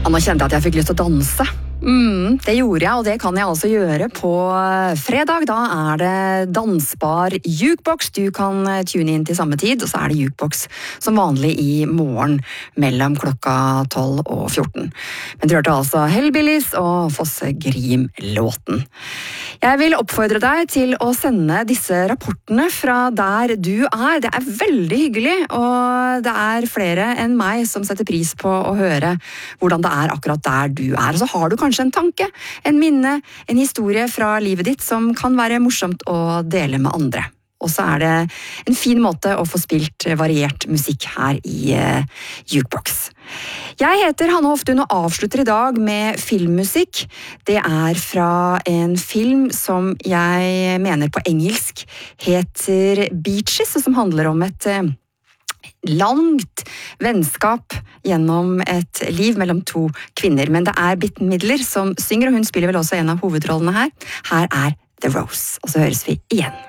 Ja, nå kjente jeg at jeg fikk lyst til å danse. Det gjorde jeg, og det kan jeg altså gjøre på fredag. Da er det dansbar jukebox. Du kan tune inn til samme tid, og så er det jukebox som vanlig i morgen mellom klokka 12 og 14. Men du hørte altså Hellbillies og Fosse Grim-låten. Jeg vil oppfordre deg til å sende disse rapportene fra der du er. Det er veldig hyggelig, og det er flere enn meg som setter pris på å høre hvordan det er akkurat der du er. Og så har du kanskje en tanke, en minne, en historie fra livet ditt som kan være morsomt å dele med andre. Og så er det en fin måte å få spilt variert musikk her i Jukebox. Jeg heter Hanne Hoftun og avslutter i dag med filmmusikk. Det er fra en film som jeg mener på engelsk heter Beaches, og som handler om et langt vennskap gjennom et liv mellom to kvinner. Men det er Bette Midler som synger, og hun spiller vel også en av hovedrollene her. Her er The Rose, og så høres vi igjen.